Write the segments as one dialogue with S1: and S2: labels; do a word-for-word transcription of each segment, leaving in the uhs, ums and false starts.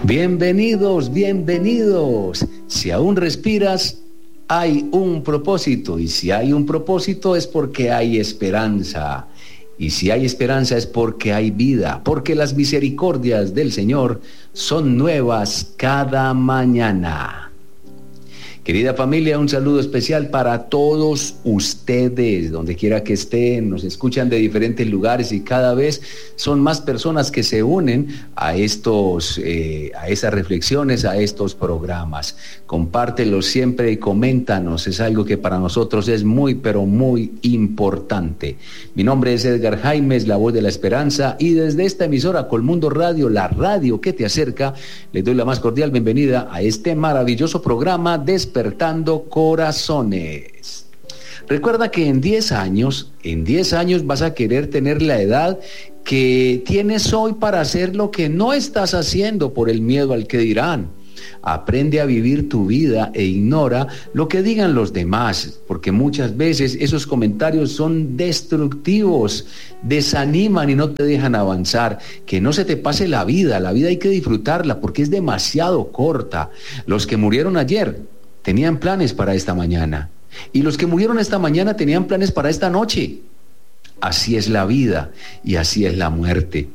S1: Bienvenidos, bienvenidos. Si aún respiras, hay un propósito, y si hay un propósito es porque hay esperanza, y si hay esperanza es porque hay vida, porque las misericordias del Señor son nuevas cada mañana. Querida familia, un saludo especial para todos ustedes, donde quiera que estén, nos escuchan de diferentes lugares y cada vez son más personas que se unen a estos, eh, a esas reflexiones, a estos programas. Compártelos siempre y coméntanos, es algo que para nosotros es muy, pero muy importante. Mi nombre es Edgar Jaimes, la voz de la esperanza, y desde esta emisora Colmundo Radio, la radio que te acerca, les doy la más cordial bienvenida a este maravilloso programa Despertando Despertando Corazones. Recuerda que en diez años, en diez años vas a querer tener la edad que tienes hoy para hacer lo que no estás haciendo por el miedo al que dirán. Aprende a vivir tu vida e ignora lo que digan los demás, porque muchas veces esos comentarios son destructivos, desaniman y no te dejan avanzar. Que no se te pase la vida, la vida hay que disfrutarla porque es demasiado corta. Los que murieron ayer tenían planes para esta mañana, y los que murieron esta mañana tenían planes para esta noche. Así es la vida y así es la muerte.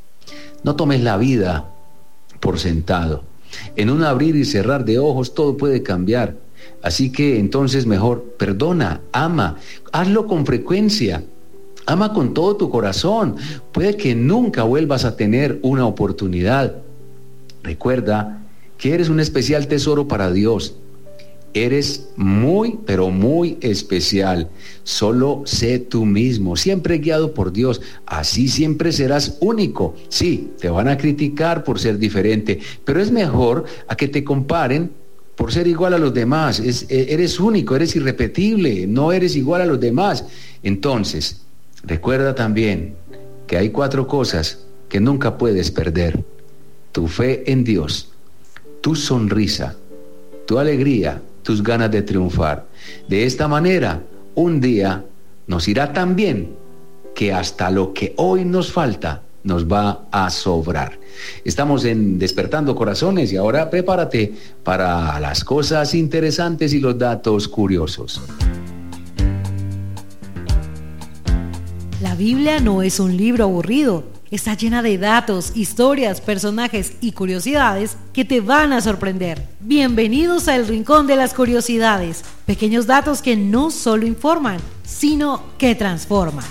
S1: No tomes la vida por sentado. En un abrir y cerrar de ojos todo puede cambiar. Así que entonces mejor perdona, ama, hazlo con frecuencia. Ama con todo tu corazón. Puede que nunca vuelvas a tener una oportunidad. Recuerda que eres un especial tesoro para Dios. Eres muy, pero muy especial. Solo sé tú mismo, siempre guiado por Dios. Así siempre serás único. Sí, te van a criticar por ser diferente, pero es mejor a que te comparen por ser igual a los demás. Es, eres único, eres irrepetible, no eres igual a los demás. Entonces, recuerda también que hay cuatro cosas que nunca puedes perder: tu fe en Dios, tu sonrisa, tu alegría, tus ganas de triunfar. De esta manera, un día nos irá tan bien que hasta lo que hoy nos falta nos va a sobrar. Estamos en Despertando Corazones y ahora prepárate para las cosas interesantes y los datos curiosos.
S2: La Biblia no es un libro aburrido. Está llena de datos, historias, personajes y curiosidades que te van a sorprender. Bienvenidos al Rincón de las Curiosidades. Pequeños datos que no solo informan, sino que transforman.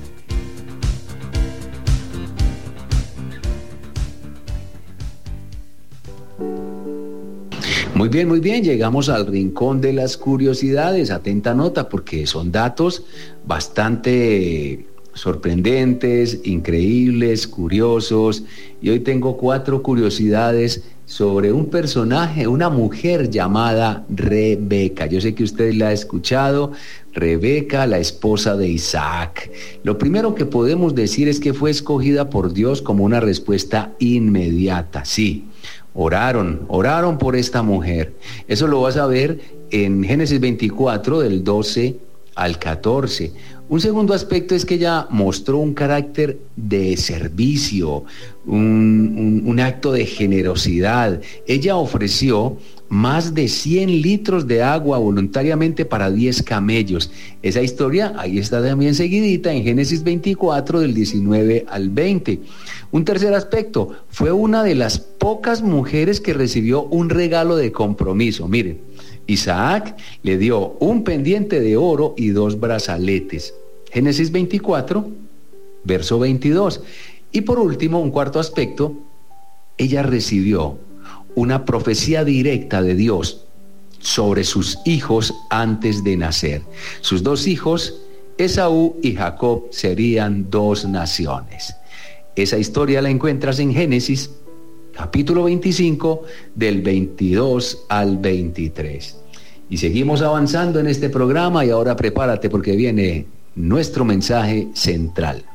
S1: Muy bien, muy bien, llegamos al Rincón de las Curiosidades. Atenta nota porque son datos bastante sorprendentes, increíbles, curiosos, y hoy tengo cuatro curiosidades sobre un personaje, una mujer llamada Rebeca. Yo sé que usted la ha escuchado, Rebeca, la esposa de Isaac. Lo primero que podemos decir es que fue escogida por Dios como una respuesta inmediata. Sí, oraron, oraron por esta mujer. Eso lo vas a ver en Génesis veinticuatro, del doce al catorce. Un segundo aspecto es que ella mostró un carácter de servicio, un, un, un acto de generosidad. Ella ofreció más de cien litros de agua voluntariamente para diez camellos. Esa historia ahí está también seguidita en Génesis veinticuatro, del diecinueve al veinte. Un tercer aspecto, fue una de las pocas mujeres que recibió un regalo de compromiso. Miren, Isaac le dio un pendiente de oro y dos brazaletes. Génesis veinticuatro, verso veintidós. Y por último, un cuarto aspecto, ella recibió una profecía directa de Dios sobre sus hijos antes de nacer. Sus dos hijos, Esaú y Jacob, serían dos naciones. Esa historia la encuentras en Génesis capítulo veinticinco, del veintidós al veintitrés. Y seguimos avanzando en este programa, y ahora prepárate porque viene nuestro mensaje central.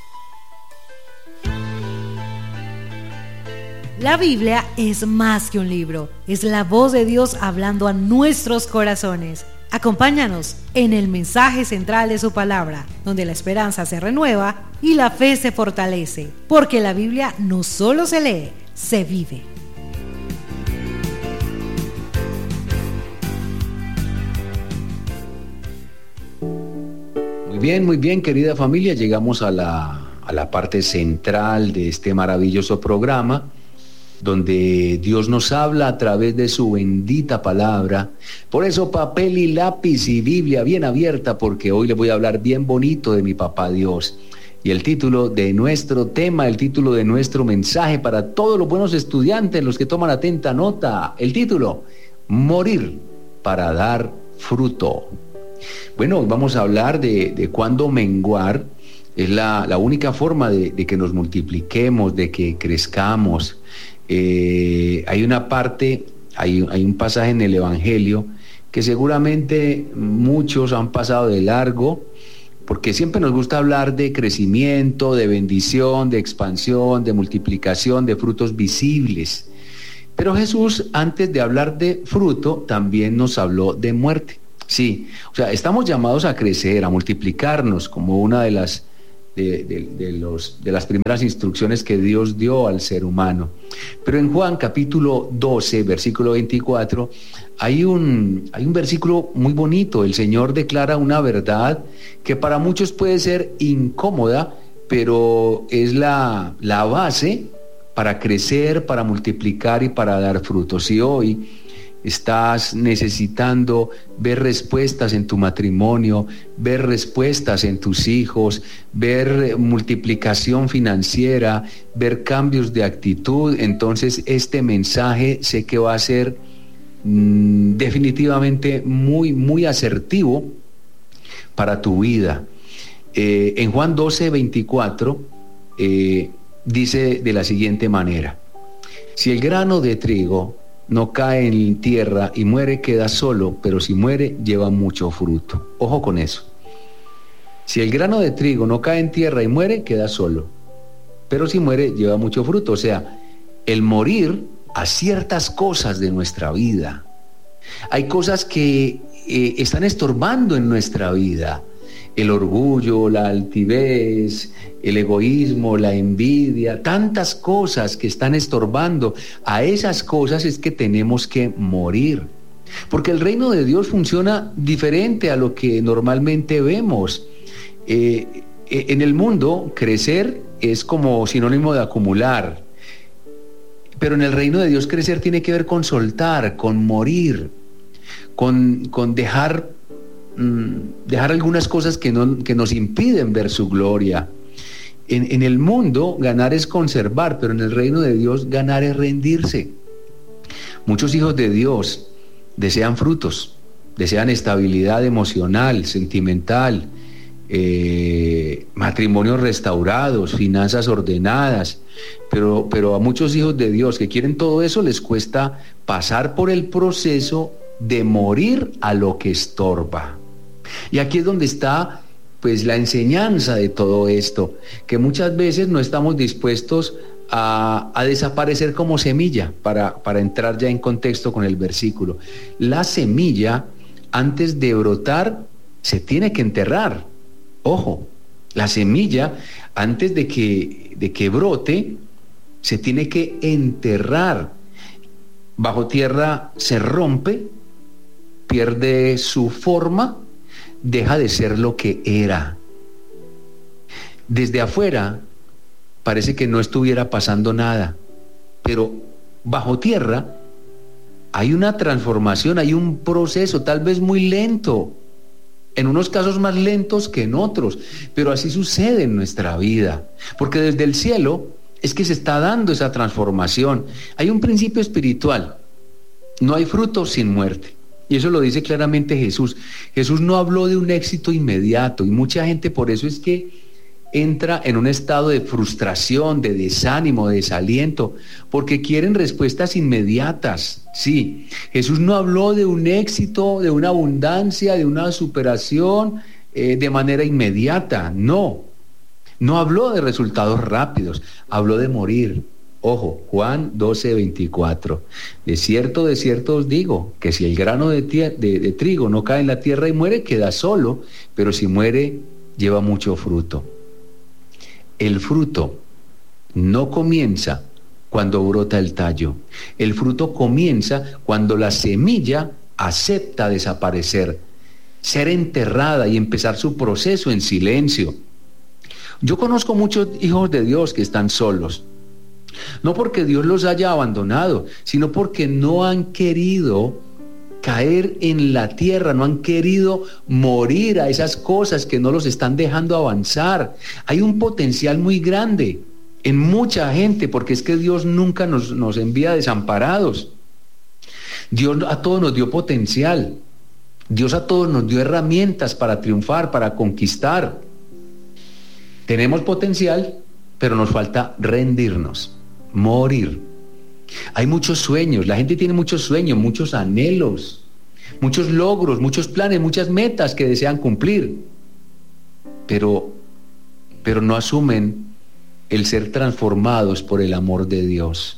S2: La Biblia es más que un libro, es la voz de Dios hablando a nuestros corazones. Acompáñanos en el mensaje central de su palabra, donde la esperanza se renueva y la fe se fortalece, porque la Biblia no solo se lee, se vive.
S1: bien, muy bien, querida familia, llegamos a la, a la parte central de este maravilloso programa, donde Dios nos habla a través de su bendita palabra. Por eso papel y lápiz y Biblia bien abierta, porque hoy les voy a hablar bien bonito de mi papá Dios. Y el título de nuestro tema, el título de nuestro mensaje para todos los buenos estudiantes, los que toman atenta nota, el título: morir para dar fruto. Bueno, vamos a hablar de, de cuándo menguar. Es la, la única forma de, de que nos multipliquemos, de que crezcamos. Eh, hay una parte, hay, hay un pasaje en el Evangelio que seguramente muchos han pasado de largo, porque siempre nos gusta hablar de crecimiento, de bendición, de expansión, de multiplicación, de frutos visibles. Pero Jesús, antes de hablar de fruto, también nos habló de muerte. Sí, o sea, estamos llamados a crecer, a multiplicarnos, como una de las, de, de, de, los, de las primeras instrucciones que Dios dio al ser humano. Pero en Juan capítulo doce, versículo veinticuatro, hay un, hay un versículo muy bonito. El Señor declara una verdad que para muchos puede ser incómoda, pero es la, la base para crecer, para multiplicar y para dar frutos. Si hoy estás necesitando ver respuestas en tu matrimonio, ver respuestas en tus hijos, ver multiplicación financiera, ver cambios de actitud, entonces este mensaje sé que va a ser mmm, definitivamente muy, muy asertivo para tu vida. Eh, en Juan doce, veinticuatro, eh, dice de la siguiente manera: si el grano de trigo no cae en tierra y muere, queda solo, pero si muere, lleva mucho fruto. Ojo con eso. Si el grano de trigo no cae en tierra y muere, queda solo, pero si muere, lleva mucho fruto. O sea, el morir a ciertas cosas de nuestra vida. Hay cosas que eh, están estorbando en nuestra vida. El orgullo, la altivez, el egoísmo, la envidia, tantas cosas que están estorbando. A esas cosas es que tenemos que morir. Porque el reino de Dios funciona diferente a lo que normalmente vemos. Eh, en el mundo, crecer es como sinónimo de acumular. Pero en el reino de Dios, crecer tiene que ver con soltar, con morir, con, con dejar... dejar algunas cosas que, no, que nos impiden ver su gloria. En, en el mundo ganar es conservar, pero en el reino de Dios ganar es rendirse. Muchos hijos de Dios desean frutos, desean estabilidad emocional, sentimental, eh, matrimonios restaurados, finanzas ordenadas, pero, pero a muchos hijos de Dios que quieren todo eso les cuesta pasar por el proceso de morir a lo que estorba. Y aquí es donde está pues la enseñanza de todo esto, que muchas veces no estamos dispuestos a, a desaparecer como semilla, para, para entrar ya en contexto con el versículo. La semilla, antes de brotar, se tiene que enterrar. Ojo, la semilla, antes de que, de que brote, se tiene que enterrar. Bajo tierra se rompe, pierde su forma, deja de ser lo que era. Desde afuera parece que no estuviera pasando nada, pero bajo tierra hay una transformación, hay un proceso, tal vez muy lento, en unos casos más lentos que en otros, pero así sucede en nuestra vida, porque desde el cielo es que se está dando esa transformación. Hay un principio espiritual: no hay fruto sin muerte. Y eso lo dice claramente Jesús. Jesús no habló de un éxito inmediato, y mucha gente por eso es que entra en un estado de frustración, de desánimo, de desaliento, porque quieren respuestas inmediatas. Sí, Jesús no habló de un éxito, de una abundancia, de una superación eh, de manera inmediata. No, no habló de resultados rápidos, habló de morir. Ojo, Juan doce, veinticuatro. De cierto, de cierto os digo, que si el grano de, tie- de, de trigo no cae en la tierra y muere, queda solo, pero si muere, lleva mucho fruto. El fruto no comienza cuando brota el tallo. El fruto comienza cuando la semilla acepta desaparecer. ser enterrada y empezar su proceso en silencio. Yo conozco muchos hijos de Dios que están solos, no porque Dios los haya abandonado, sino porque no han querido caer en la tierra, no han querido morir a esas cosas que no los están dejando avanzar. Hay un potencial muy grande en mucha gente, porque es que Dios nunca nos, nos envía desamparados. Dios a todos nos dio potencial. Dios a todos nos dio herramientas para triunfar, para conquistar. Tenemos potencial, pero nos falta rendirnos, morir. Hay muchos sueños, la gente tiene muchos sueños, muchos anhelos, muchos logros, muchos planes, muchas metas que desean cumplir, pero, pero no asumen el ser transformados por el amor de Dios.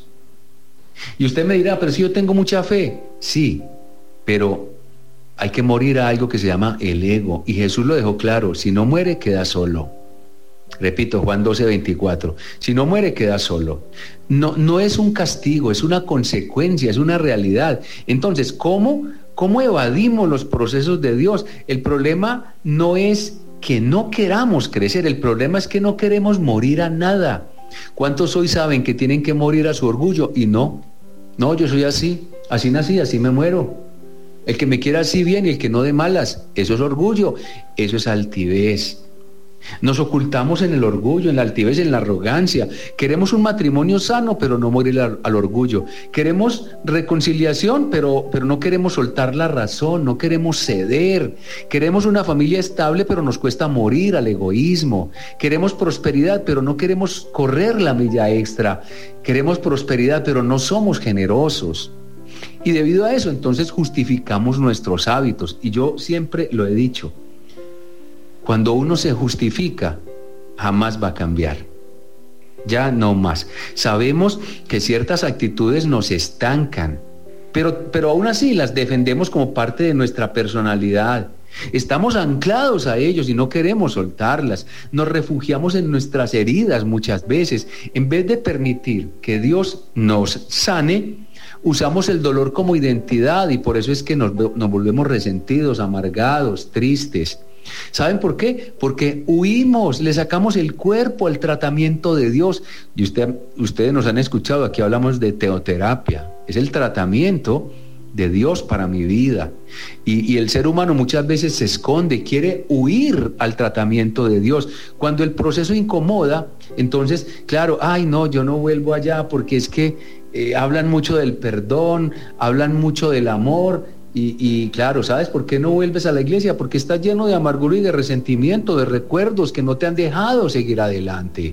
S1: Y usted me dirá, pero si yo tengo mucha fe, sí, pero hay que morir a algo que se llama el ego, y Jesús lo dejó claro: si no muere, queda solo. Repito, Juan doce, veinticuatro. Si no muere, queda solo. No, no es un castigo, es una consecuencia, es una realidad. Entonces, ¿cómo, cómo evadimos los procesos de Dios? El problema no es que no queramos crecer, el problema es que no queremos morir a nada. ¿Cuántos hoy saben que tienen que morir a su orgullo? Y no, no, yo soy así, así nací, así me muero. El que me quiera así bien y el que no de malas, eso es orgullo, eso es altivez. Nos ocultamos en el orgullo, en la altivez, en la arrogancia. Queremos un matrimonio sano, pero no morir al, al orgullo. Queremos reconciliación, pero, pero no queremos soltar la razón, no queremos ceder. Queremos una familia estable, pero nos cuesta morir al egoísmo. Queremos prosperidad, pero no queremos correr la milla extra. Queremos prosperidad, pero no somos generosos. Y debido a eso, entonces justificamos nuestros hábitos. Y yo siempre lo he dicho: cuando uno se justifica, jamás va a cambiar. Ya no más. Sabemos que ciertas actitudes nos estancan, pero, pero aún así las defendemos como parte de nuestra personalidad. Estamos anclados a ellos y no queremos soltarlas. Nos refugiamos en nuestras heridas muchas veces. En vez de permitir que Dios nos sane, usamos el dolor como identidad, y por eso es que nos, nos volvemos resentidos, amargados, tristes. ¿Saben por qué? Porque huimos, le sacamos el cuerpo al tratamiento de Dios. Y usted, ustedes nos han escuchado, aquí hablamos de teoterapia. Es el tratamiento de Dios para mi vida. Y, y el ser humano muchas veces se esconde, quiere huir al tratamiento de Dios. Cuando el proceso incomoda, entonces, claro, ay no, yo no vuelvo allá porque es que eh, hablan mucho del perdón, hablan mucho del amor. Y, y claro, ¿sabes por qué no vuelves a la iglesia? Porque estás lleno de amargura y de resentimiento, de recuerdos que no te han dejado seguir adelante.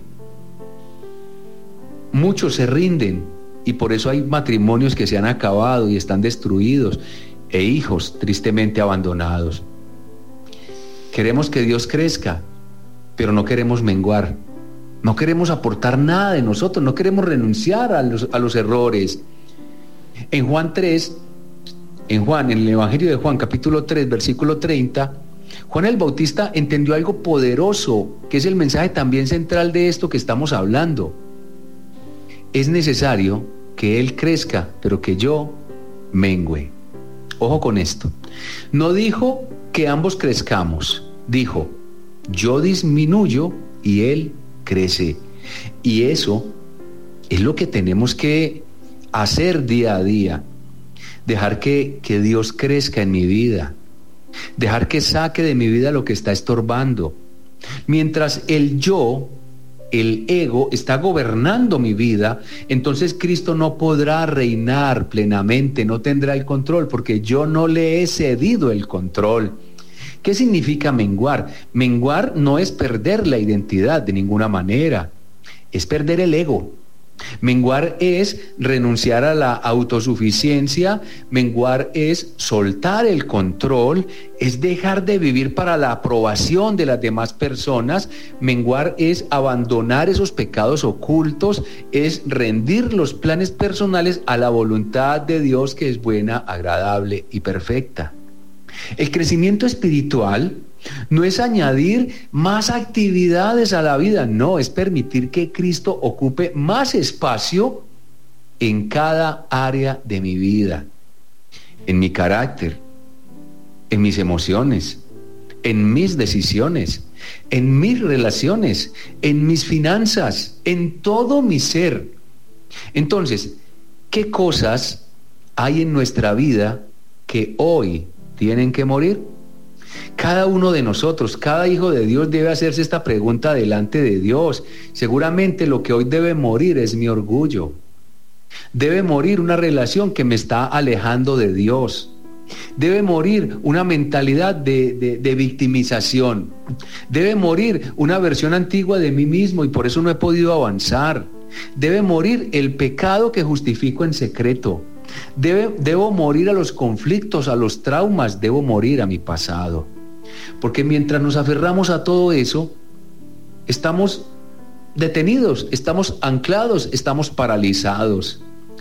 S1: Muchos se rinden, y por eso hay matrimonios que se han acabado y están destruidos, e hijos tristemente abandonados. Queremos que Dios crezca, pero no queremos menguar. No queremos aportar nada de nosotros, no queremos renunciar a los, a los errores. En Juan tres, En Juan, en el Evangelio de Juan, capítulo tres, versículo treinta, Juan el Bautista entendió algo poderoso, que es el mensaje también central de esto que estamos hablando. Es necesario que Él crezca, pero que yo mengüe. Ojo con esto. No dijo que ambos crezcamos, dijo: yo disminuyo y Él crece. Y eso es lo que tenemos que hacer día a día. Dejar que, que Dios crezca en mi vida. Dejar que saque de mi vida lo que está estorbando. Mientras el yo, el ego, está gobernando mi vida, entonces Cristo no podrá reinar plenamente, no tendrá el control, porque yo no le he cedido el control. ¿Qué significa menguar? Menguar no es perder la identidad de ninguna manera, es perder el ego. Menguar es renunciar a la autosuficiencia, menguar es soltar el control, es dejar de vivir para la aprobación de las demás personas, menguar es abandonar esos pecados ocultos, es rendir los planes personales a la voluntad de Dios, que es buena, agradable y perfecta. El crecimiento espiritual no es añadir más actividades a la vida, no, es permitir que Cristo ocupe más espacio en cada área de mi vida, en mi carácter, en mis emociones, en mis decisiones, en mis relaciones, en mis finanzas, en todo mi ser. Entonces, ¿qué cosas hay en nuestra vida que hoy tienen que morir? Cada uno de nosotros, cada hijo de Dios debe hacerse esta pregunta delante de Dios. Seguramente lo que hoy debe morir es mi orgullo. Debe morir una relación que me está alejando de Dios. Debe morir una mentalidad de, de, de victimización. Debe morir una versión antigua de mí mismo y por eso no he podido avanzar. Debe morir el pecado que justifico en secreto. Debe, debo morir a los conflictos, a los traumas, debo morir a mi pasado. Porque mientras nos aferramos a todo eso, estamos detenidos, estamos anclados, estamos paralizados.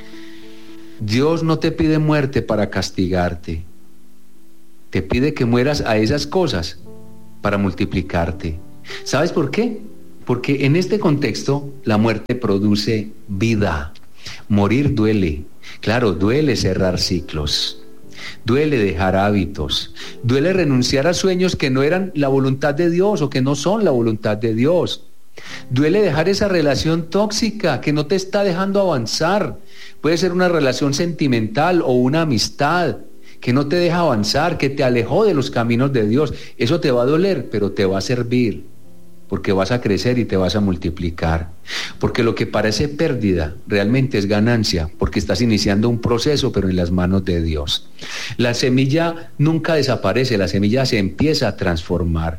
S1: Dios no te pide muerte para castigarte. Te pide que mueras a esas cosas para multiplicarte. ¿Sabes por qué? Porque en este contexto la muerte produce vida. Morir duele. Claro, duele cerrar ciclos. Duele dejar hábitos. Duele renunciar a sueños que no eran la voluntad de Dios o que no son la voluntad de Dios. Duele dejar esa relación tóxica que no te está dejando avanzar. Puede ser una relación sentimental o una amistad que no te deja avanzar, que te alejó de los caminos de Dios. Eso te va a doler, pero te va a servir, porque vas a crecer y te vas a multiplicar. Porque lo que parece pérdida realmente es ganancia, porque estás iniciando un proceso, pero en las manos de Dios. La semilla nunca desaparece, la semilla se empieza a transformar.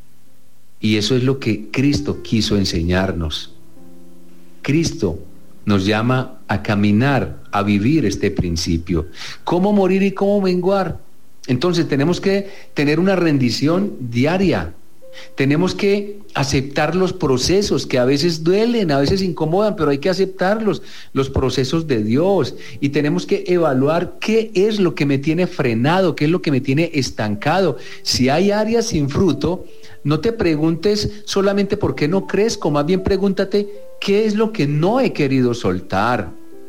S1: Y eso es lo que Cristo quiso enseñarnos. Cristo nos llama a caminar, a vivir este principio. ¿Cómo morir y cómo menguar? Entonces tenemos que tener una rendición diaria. Tenemos que aceptar los procesos que a veces duelen, a veces incomodan, pero hay que aceptarlos, los procesos de Dios. Y tenemos que evaluar qué es lo que me tiene frenado, qué es lo que me tiene estancado. Si hay áreas sin fruto, no te preguntes solamente por qué no crezco, más bien pregúntate qué es lo que no he querido soltar.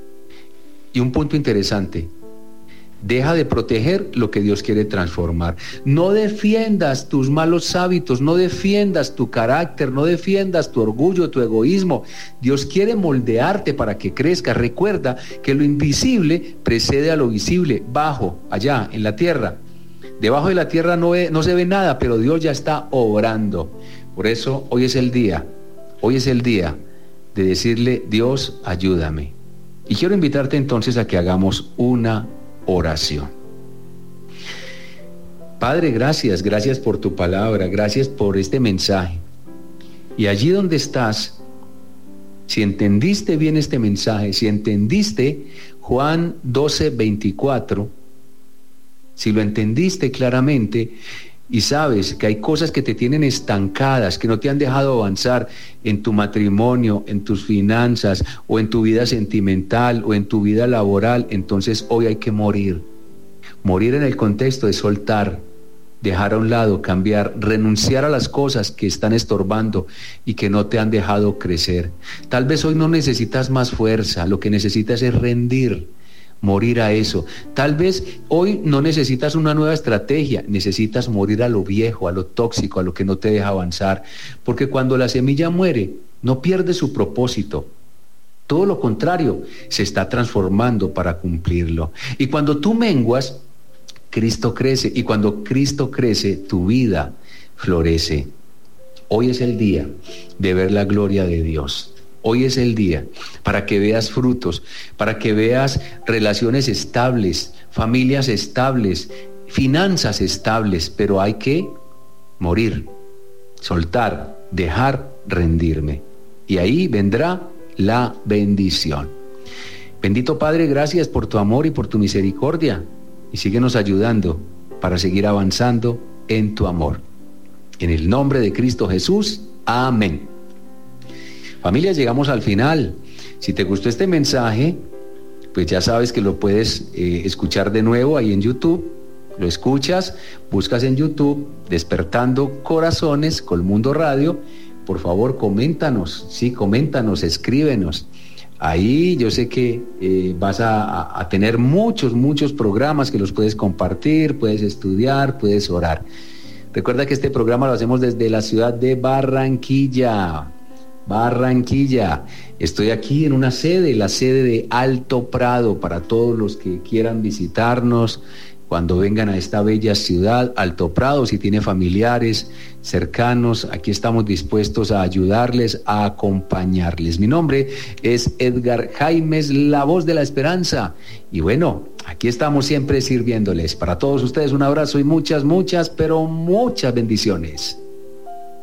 S1: Y un punto interesante: deja de proteger lo que Dios quiere transformar. No defiendas tus malos hábitos, no defiendas tu carácter, no defiendas tu orgullo, tu egoísmo. Dios quiere moldearte para que crezcas. Recuerda que lo invisible precede a lo visible, bajo, allá, en la tierra. Debajo de la tierra no, ve, no se ve nada, pero Dios ya está obrando. Por eso hoy es el día, hoy es el día de decirle: Dios, ayúdame. Y quiero invitarte entonces a que hagamos una oración. Padre, gracias, gracias por tu palabra, gracias por este mensaje. Y allí donde estás, si entendiste bien este mensaje, si entendiste Juan doce veinticuatro, si lo entendiste claramente y sabes que hay cosas que te tienen estancadas, que no te han dejado avanzar en tu matrimonio, en tus finanzas, o en tu vida sentimental, o en tu vida laboral, entonces hoy hay que morir. Morir en el contexto de soltar, dejar a un lado, cambiar, renunciar a las cosas que están estorbando y que no te han dejado crecer. Tal vez hoy no necesitas más fuerza, lo que necesitas es rendir. Morir a eso. Tal vez hoy no necesitas una nueva estrategia, necesitas morir a lo viejo, a lo tóxico, a lo que no te deja avanzar. Porque cuando la semilla muere, no pierde su propósito. Todo lo contrario, se está transformando para cumplirlo. Y cuando tú menguas, Cristo crece. Y cuando Cristo crece, tu vida florece. Hoy es el día de ver la gloria de Dios. Hoy es el día para que veas frutos, para que veas relaciones estables, familias estables, finanzas estables, pero hay que morir, soltar, dejar, rendirme. Y ahí vendrá la bendición. Bendito Padre, gracias por tu amor y por tu misericordia. Y síguenos ayudando para seguir avanzando en tu amor. En el nombre de Cristo Jesús, amén. Familia, llegamos al final. Si te gustó este mensaje, pues ya sabes que lo puedes eh, escuchar de nuevo ahí en YouTube. Lo escuchas, buscas en YouTube Despertando Corazones Colmundo Radio. Por favor, coméntanos, sí, coméntanos, escríbenos. Ahí yo sé que eh, vas a, a tener muchos, muchos programas que los puedes compartir, puedes estudiar, puedes orar. Recuerda que este programa lo hacemos desde la ciudad de Barranquilla. Barranquilla. Estoy aquí en una sede, la sede de Alto Prado, para todos los que quieran visitarnos cuando vengan a esta bella ciudad, Alto Prado. Si tiene familiares cercanos, aquí estamos dispuestos a ayudarles, a acompañarles. Mi nombre es Edgar Jaimes, la voz de la esperanza. Y bueno, aquí estamos siempre sirviéndoles. Para todos ustedes un abrazo y muchas, muchas, pero muchas bendiciones.